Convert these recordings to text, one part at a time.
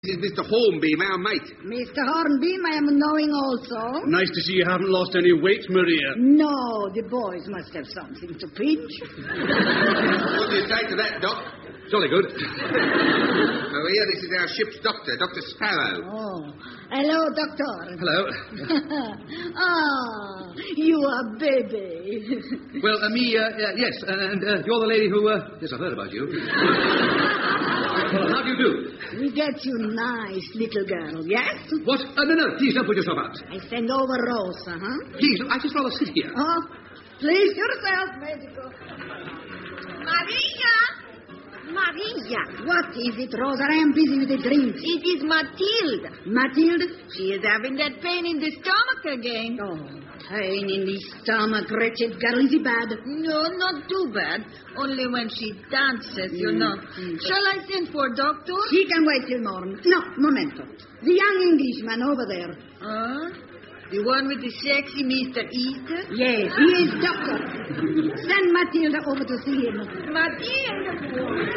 This is Mr. Hornbeam, our mate. Mr. Hornbeam, I am knowing also. Nice to see you haven't lost any weight, Maria. No, the boys must have something to pinch. What do you say to that, Doc? Jolly good. Maria, this is our ship's doctor, Dr. Sparrow. Oh, hello, Doctor. Hello. You are baby. Well, yes, and you're the lady who, yes, I've heard about you. Well, how do you do? We get you nice little girl, yes? What? No, please don't put yourself out. I send over Rosa, huh? Please, I just rather sit here. Oh, please yourself, medico. Maria! What is it, Rosa? I am busy with the drinks. It is Mathilde. Mathilde? She is having that pain in the stomach again. Oh, pain in the stomach, wretched girl. Is it bad? No, not too bad. Only when she dances, you know. Shall I send for a doctor? She can wait till morning. No, momento. The young Englishman over there. The one with the sexy Mr. Easter? Yes, he is doctor. Send Matilda over to see him. Matilda!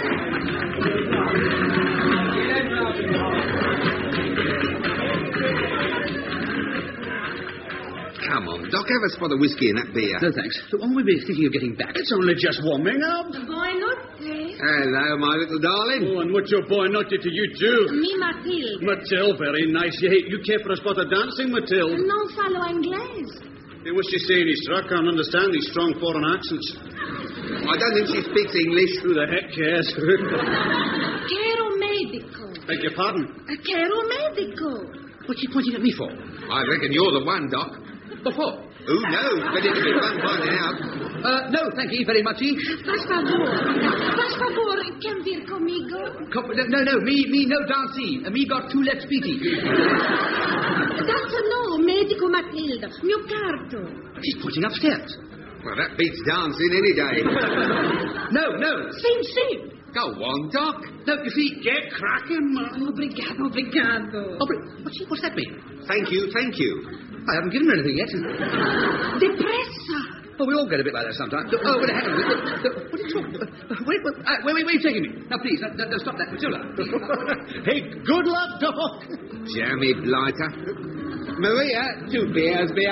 Come on, Doc, have a spot of whiskey in that beer. No, thanks. So when we'll be thinking of getting back? It's only just warming up. Why not, please? Hello, my little darling. Oh, and what's your boy not to you, too? Me, Mathilde. Mathilde, very nice. You care for a spot of dancing, Mathilde? No falo inglés. Hey, what's she saying? I can't understand these strong foreign accents. I don't think she speaks English. Who the heck cares? Quiero médico. Beg your pardon? Quiero médico. What's she pointing at me for? I reckon you're the one, Doc. Before? Who knows? But it'll be fun finding out. No, thank you very much. Por favor, can vir conmigo? No, me no dancing. Me got two left feety. Doctor, no, medico Matilda. Mio carto. She's pointing upstairs. Well, that beats dancing any day. No. Sim. Go on, Doc. No, you see, get cracking, man. Obrigado. Oh, what's that mean? Thank you. I haven't given her anything yet. Depressa. Oh, we all get a bit like that sometimes. Oh, wait, hang on. What are you talking about? Wait, where are you taking me? Now, please, stop that. Matilda. Hey, good luck, Doc. Jammy blighter. Maria, 2 beers,